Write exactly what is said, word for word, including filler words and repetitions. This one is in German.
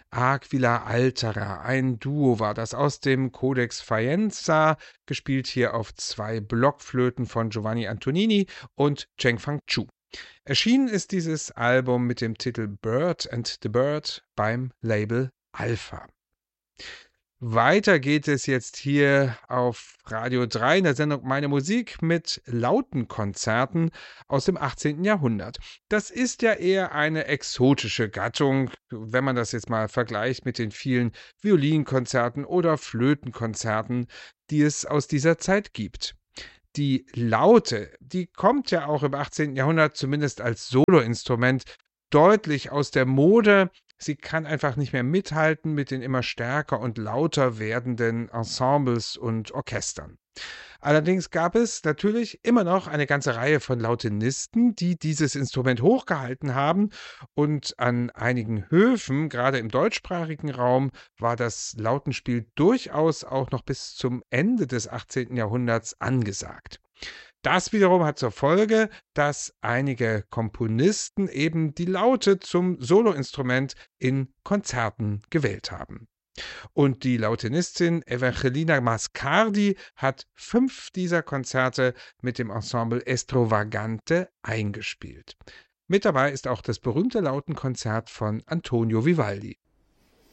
Aquila Altera. Ein Duo war das aus dem Codex Faenza, gespielt hier auf zwei Blockflöten von Giovanni Antonini und Cheng-Fang Chu. Erschienen ist dieses Album mit dem Titel Bird and the Bird beim Label Alpha. Weiter geht es jetzt hier auf Radio drei in der Sendung Meine Musik mit Lautenkonzerten aus dem achtzehnten. Jahrhundert. Das ist ja eher eine exotische Gattung, wenn man das jetzt mal vergleicht mit den vielen Violinkonzerten oder Flötenkonzerten, die es aus dieser Zeit gibt. Die Laute, die kommt ja auch im achtzehnten. Jahrhundert zumindest als Soloinstrument deutlich aus der Mode. Sie kann einfach nicht mehr mithalten mit den immer stärker und lauter werdenden Ensembles und Orchestern. Allerdings gab es natürlich immer noch eine ganze Reihe von Lautenisten, die dieses Instrument hochgehalten haben, und an einigen Höfen, gerade im deutschsprachigen Raum, war das Lautenspiel durchaus auch noch bis zum Ende des achtzehnten. Jahrhunderts angesagt. Das wiederum hat zur Folge, dass einige Komponisten eben die Laute zum Soloinstrument in Konzerten gewählt haben. Und die Lautenistin Evangelina Mascardi hat fünf dieser Konzerte mit dem Ensemble Estrovagante eingespielt. Mit dabei ist auch das berühmte Lautenkonzert von Antonio Vivaldi.